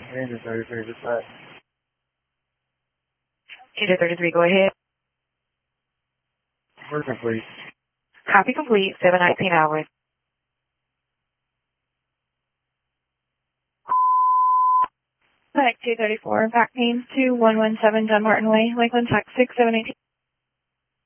Agent 33, dispatch. Agent 33, go ahead. Work complete. Copy complete, 7:19 hours. Pike 234, back mains 2117 John Martin Way, Lakeland, Texas 6718.